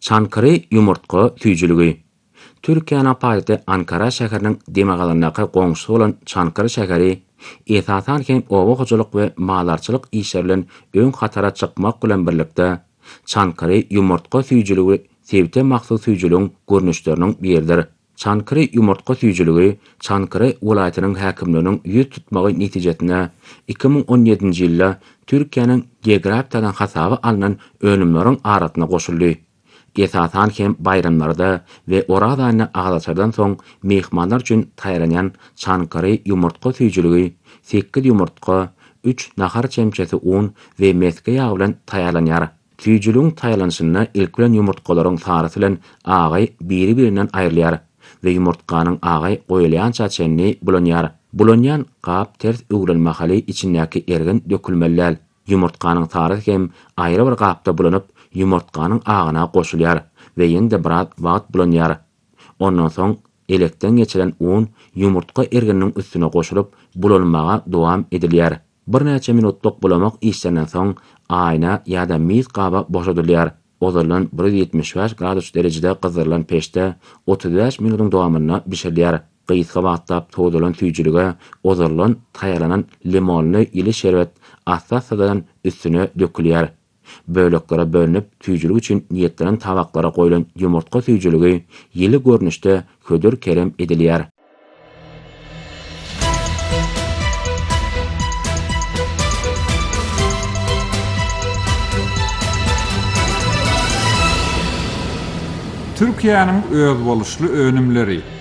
Çankırı yumurtqa tüýjüligi. Türkiýanyň paýtaty Ankara şäheriniň demagalynaky goňşy bolan Çankırı şäheri esasan hem owa hojalyk we malarçylyk işleri bilen öň hatara çykmak bilen birlikde Çankırı yumurtqa tüýjüligi sebte maksat tüýjüligiň görnüşleriniň biridir. Çankırı yumurtqa tüýjüligi Çankırı welaýatynyň häkimleriniň ýüz tutmagy netijesinde 2017-nji ýylda Türkiýanyň geografiýadan hasaby alynan önümleriň arasyna goşuldy. Esasan hem bayramlarda we Oraz aýyna agzaçardan soň mehmanlar üçin taýýarlanan Çankırı yumurtqa tüýjüligi 8 yumurtqa, 3 nahar çemçesi un we meske ýagy bilen taýýarlanýar. Tüýjüligiň taýýarlanyşyna ilk bilen yumurtgalaryň sarysy bilen agay biri-birinden aýrylýar we yumurtkanyň agay goýulýan çaçenini bulanýar. Bulanýan gap ters öwrelmeli içindäki ergin dökülmelär. Yumurtkanyň sarysy hem aýry bir gapda bulanyp yumurtkanyň agyna goşulýar we ýene-de biraz wagt bulanýar. Ondan soň elekden geçiren un yumurtka ergininiň üstüne goşulyp bulanmaga dowam edilýär. Bir näçe minutlyk bulamak işlerinden soň aýna ýa-da mis gaba boşadylýar. Ozalan 175 gradus derecede gyzyrylan peşde 35 minutyň dowamyna bişirilýar. Gysga wagtda toğdalan tüýjülige ozalan taýýarlanan limonly ýyly şerbet assasadan üstüne dökülýär. Böleklere bölünip tüýjülig üçin niýetlenen tabaklara goýulan yumurtqa tüýjüligi ýyly görnüşde ködür kerem edilýär. Türkiýanyň öz boluşly önümleri